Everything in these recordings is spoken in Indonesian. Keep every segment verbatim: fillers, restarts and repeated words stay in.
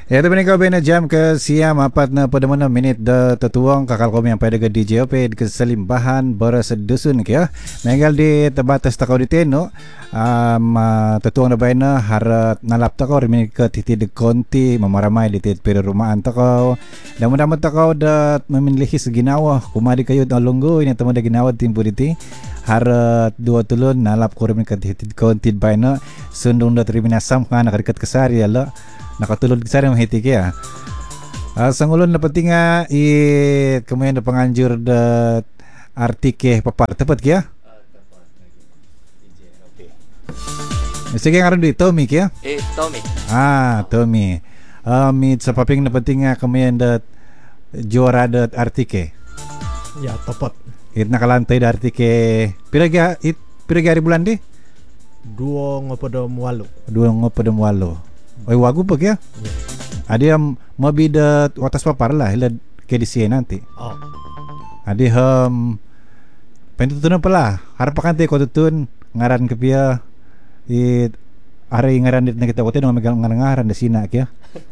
Ya, tapi kau bina jam ke siam apat na pada mana minit da tetuang kakal kami yang pada ke D J O P ke selimbahan berasedusun ke ya. Menggal di terbatas takau di teno um, uh, tetuang da baina harat nalap takau minit ke titi de konti memaramai di tit pira rumahan takau. Dan mudah-mudahan takau da memiliki seginawa kumadi kayu da lunggu ini temu da ginawa timpu diti. Harat dua tulun nalap kurim ke titi konti baina sundung da terima sam kan dekat kesari ya lo. Nakatulod sa rin mahiti kaya. Uh, sangulon na pati nga i kumayan na panganjur da artike papar. Tapat kaya? Uh, tapat lagi. D J Rope. Sige nga rin di, Tommy kaya? Eh, Tommy. Ah, Tommy. Um, sa paping na pati nga kumayan da juara da artike. Ya, tapat. It nakalantay da artike. Piragya, it piragya bulan di? Dua ngopo mualo. Dua ngopo da mualo. Oy, wagu pa kaya? Yeah. Adi am mabida watas papar lah hila kedisiya nanti. Oh. Adi ham pentutunan pala. Harap kante ko tutun ngaran ke pia it ari ngaran dit na kita ko tino megal ngaran da sina kya.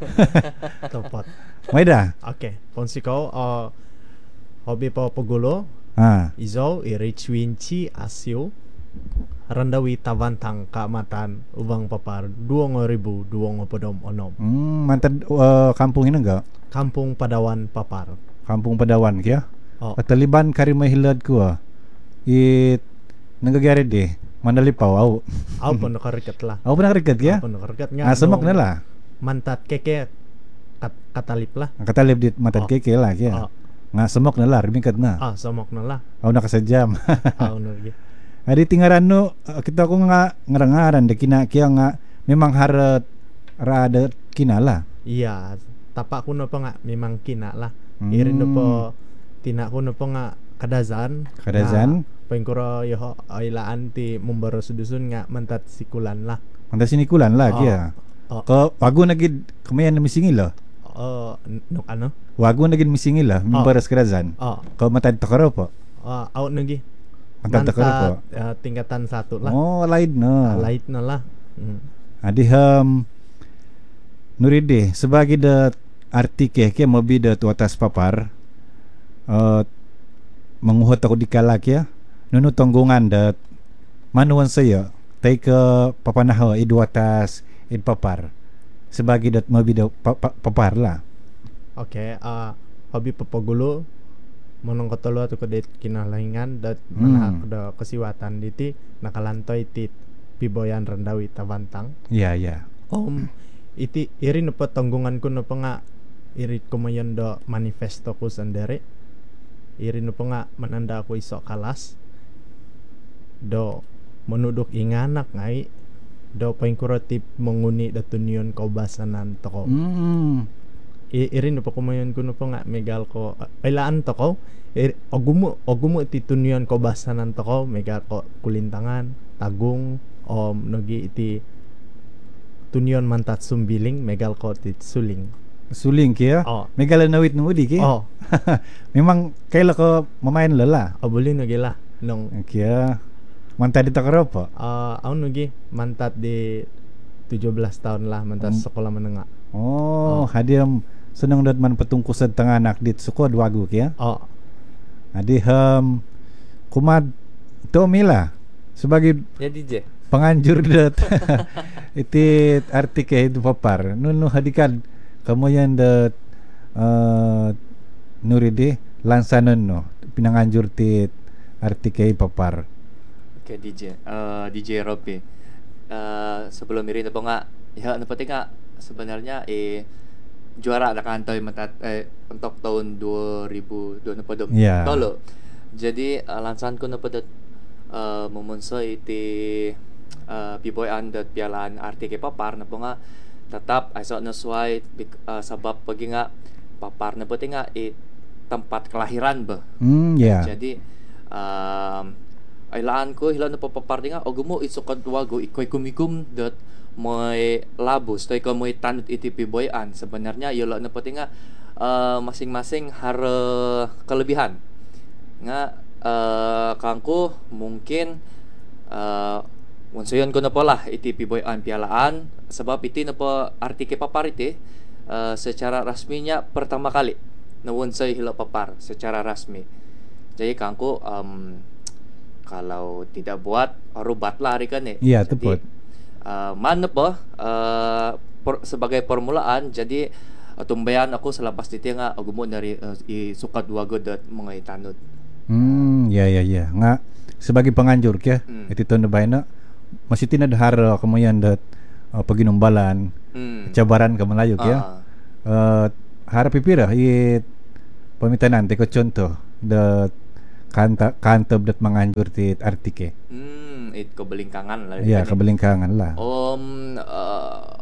Tepat. Maida. Oke, ponsi kau uh, hobi pa pagulo. Ha. Izo irich winci asio. Randawi tabantang kaamatan ubang papar dua ribu dua ngopodom onom. Hmm, mantad uh, kampung ini enggak? Kampung Padawan Papar. Kampung Padawan kya. Oh. Taliban kari mahilad ko ah. It nagagari di. Mandalipaw au. Au pun nakarikat lah. Au pun nakarikat kya? Au pun nakarikat Ah, semak na lah. Mantat keke kat, katalip lah. Ang katalib dit matad Oh. keke lah kya. Oh. Nga semak na lah, rimikat na. Ah, somok na lah. Au nakasajam. Au nagi. Adi tingaran no kita ko nga ngarangaran de kina kia nga memang harat rada kina lah. Iya, tapak kuno pa nga memang kina lah. Hmm. Irin no po tina kuno pa nga kadazan. Kadazan? Pengkuro yo ailaan ti mumbaro sudusun nga mantat sikulan lah. Manta sinikulan lah Oh. kia. Oh. Ko wagu nagid kamayan na misingil lah. Oh, nuk ano? Wagu nagid misingil lah membaras kadazan. Oh, Ko matad takaro po. uh, out nagi. Matad takaro po. Uh, tingkatan satu lah. Oh, laid Uh, no. light na lah. Hmm. Adi ham Nuride sebagai da artike ke mobi da tuatas papar. Uh, menguhot ako di kalak ya. Nunu tonggungan da manuan saya tay ke papanaho iduatas id papar. Sebagai dat mobi da pa, pa, papar lah. Oke, okay, uh, hobi papagulo monong katolo atau kedet kinalahingan dat Hmm. mana da kesiwatan diti nakalantoy tit piboyan rendawi tabantang. Ya ya. Om iti iri nepa tanggungan ko nepa nga iri kumayan do manifesto ko sendiri. Iri nepa nga mananda ako iso kalas do menuduk inganak ngai do pengkurotip menguni datunion kaubasanan toko. Hmm. I, irin pa kumayon ko no po nga megal ko uh, ilaan to ko ir, ogumo ogumo iti tunyon ko basanan to ko megal ko kulintangan tagung o nogi iti tunyon mantat sumbiling megal ko iti suling. Suling kia. Oh. Megala nawit no udi kia. Oh, Memang kaila ko mamain lala. abuli nogi la nung Kia. Manta di takaro po. uh, aun nogi mantat di tujuh belas tahun lah mantat Um, sekolah menengah. Oh, Oh. hadiam senang dat man patungkusan tengah anak dit suko wagu kia. Oh, Adi ham kumad Tomila sebagai Ya D J. penganjur dat iti artike itu papar. Nunu hadikan kamu yang dat uh, nuride lansanon no pinanganjur tit artike papar. Oke D J. Uh, D J Rope. Uh, sebelum ini apa enggak? Ya, nepati enggak sebenarnya eh juara ada kantoy matat eh untuk tahun dua ribu dua puluh dua Ya. Tolo. Jadi uh, lansan ko na padat uh, mumunsoy ti uh, piboy andat pialaan artike papar na po nga tetap ay so nasway uh, sabab pagi nga papar na po ti nga eh, tempat kelahiran ba. Hmm, ya. Jadi um, ay laan ko hila na papapar ti nga ogumo isukad wago ikoy kumigum dat may labos toy ko may tanut iti piboyan sebenarnya yolo na pati nga uh, masing-masing hara kelebihan nga uh, kangko mungkin uh, Unsayon ko na pala iti piboyan pialaan sebab iti na po artike paparite uh, secara rasminya pertama kali nawon saya hila papar secara rasmi. Jadi kangku um, kalau tidak buat rubat lari kan ya. Iya, Jadi, tepat. uh, mana po uh, por, sebagai permulaan jadi uh, tumbayan aku selepas itu nga aku mo dari uh, i sukat dua godat mga itanod. Hmm, ya ya ya. Nga sebagai penganjur ya. Hmm. Itu tanda bayna masih tina dahar kemudian dat uh, paginumbalan, Hmm. cabaran ke Melayu ya. Ah. Uh, harap pipira it pamitan nanti ko contoh dat kanta kanteb dat menganjur ti artike. Hmm, it kebelingkangan lah. Ya, kan ya. kebelingkangan lah. Om uh,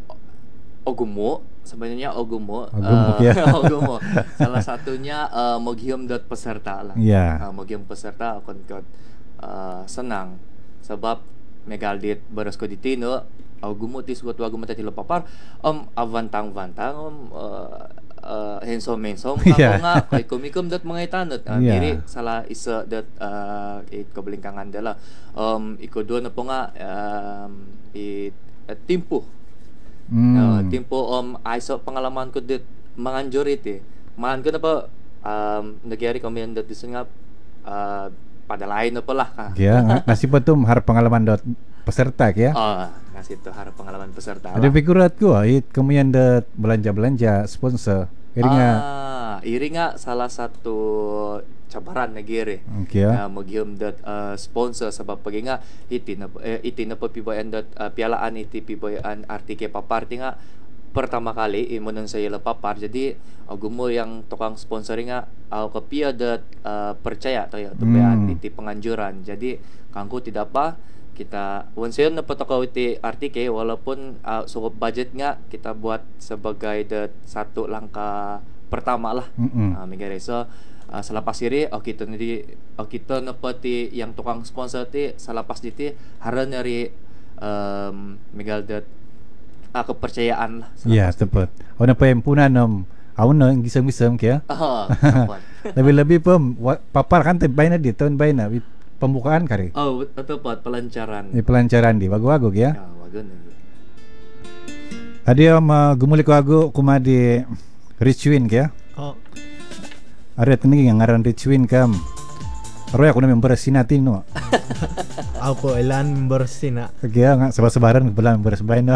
Ogumo sebenarnya Ogumo Ogumo, uh, ya. Ogumo salah satunya uh, mogium dot peserta lah. Ya. Uh, mogium peserta akon kot uh, senang sebab megaldit beres ko ditino Ogumo ti suat wagu mata ti lepapar om avantang-vantang om uh, uh, hensom-hensom Ya. kako nga kay kumikum dat mga itanot uh, Ya. diri salah isa dat uh, it kabelingkangan dala um ikodo na po nga um, it uh, timpo. Hmm. Uh, timpo um ay so pangalaman ko dit manganjur iti. Man ko na pa um nagyari kami yang dat isun nga uh, padalain na pala ka. Ya, nga- nasi patum harap pengalaman dot peserta ya. Ah, ngasih tuh harap pengalaman peserta. Ada lah. pikurat ko it kemudian dat belanja-belanja sponsor. Iri nga Ah, iri nga salah satu cabaran negeri. okay, ya. Uh, magium dat uh, sponsor sebab pagi nga iti na eh, iti na papibayan dat uh, pialaan iti pibayan artike paparti nga pertama kali imo nang saya papar jadi agumo yang tukang sponsoring nga au kapia dat uh, percaya tayo tubayan Hmm. iti penganjuran jadi kangku tidak apa kita once yun napatakaw iti artike walaupun uh, sukup budget nga kita buat sebagai dat satu langkah pertama lah. Mm-mm. Ah, migare so uh, salapas iri o kita nadi o kita napati yang tukang sponsor ti salapas diti haran dari um, migal dat ah, kepercayaan lah Ya, salapas diti. tepat. Ona pa yung punan nom awon no gisam-gisam kaya. Ah, tepat. Lebih-lebih pem wa- papar kan teh bayna di tahun bayna wit pembukaan kari. Oh, tepat pelancaran. Di pelancaran di wagu-wagu ya. Ya, wagun. Adi om uh, gumulik wagu kumadi Richwin kaya. Oh, Ada tini yang ngaran Richwin kam. Roy aku na member sinatin no. ako ilan bersih na. Kaya nga sebar-sebaran belah member sebain no.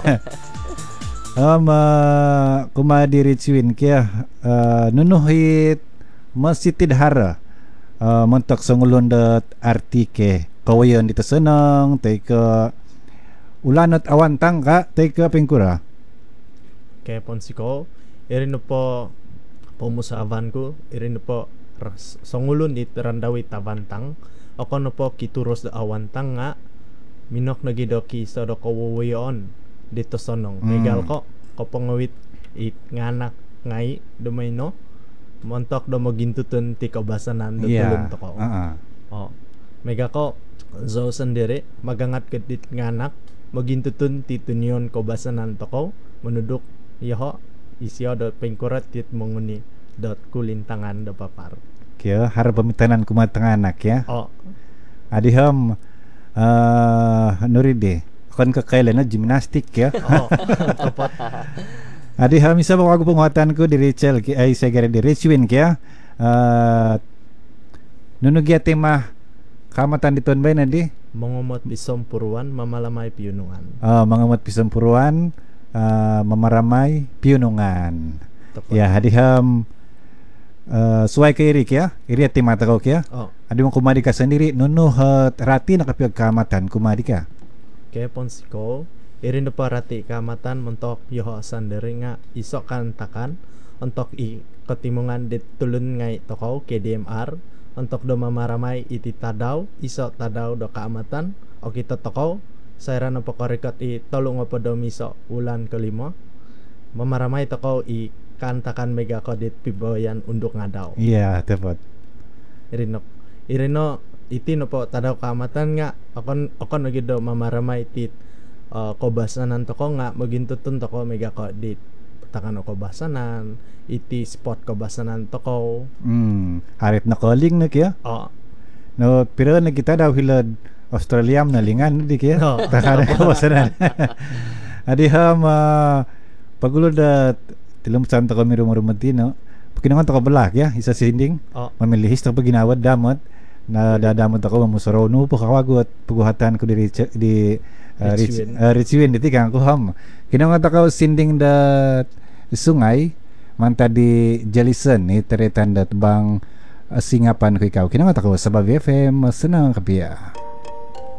Oh, Um, uh, kumadi Richwin kaya uh, nunuhit masih tidhara uh, mentok sangulon dat artike kawayan dito senang teka ulanot awan tangka teka pengkura. kaya ponsiko irin na po pumusavan ko irin na po ras- songulun it randawi tabantang ako na po kituros da awantang nga minok na gidoki sa do kawuwayon dito sonong Mm. megal ko kapangawit it nganak ngai dumay no montok do magintutun ti kabasanan do tulun to ko. Uh-uh. Oh. Mega ko zo sendiri magangat kedit nganak magintutun ti tunyon ko basanan to ko menuduk yaho isyo dot pengkurat tit menguni dot kulintangan do papar. Kaya harap pemitanan kumatang anak ya. Oh. Adiham uh, nuride kon kakailan na gymnastik ya. Oh. Tepat. Adi ha misa ba ako penguatan ko di Rachel ki ay sa di Richwin kaya uh, nunugya tema kamatan diton bay na di Mongomot bisom puruan mamalamay piyunungan. uh, mangamot pisampuruan uh, mamaramay piyunungan. Tepat. Ya hadiham uh, suai ke iri kaya iri at timata ko kaya Oh. adi mo kumadi ka sendiri nunuhat rati na kapag kamatan kumadi ka. Kaya ponsiko irin na parati kamatan mentok yoho sandiri nga isok kantakan untuk i ketimungan dit tulun ngai toko K D M R untuk do mamaramay iti tadaw isok tadaw do kaamatan o kita toko sayra na pakorikot i tolong apa do miso ulan kelima mamaramay toko i kantakan mega kodit piboyan unduk ngadaw Iya tepat. irin no irin no iti no po tadaw kaamatan nga akon akon lagi do mamaramay tit uh, kobasanan toko nga magintutun toko mega kodit takan o kobasanan iti spot kobasanan toko Hmm, harit na calling na kaya. oh No, pero na kita daw hilad Australia na lingan di kaya. No. Takana ka wasanan. Adi ham uh, pagulod at Tilum santo kami rumah-rumah tino. Pakinangan to belak ya, isa sinding. Oh, Mamilih to paginawad damot. Na dadamot ako mamusorono po kawagot puguhatan ko di Rich- di uh, Rich Richwin. uh, Richwin di tikang ko ham. Kinangat ako sinding da sungay manta di Jellison ni teretan dat bang uh, singapan ko ikaw. Kinangat ako sa Bavi F M senang kapiya.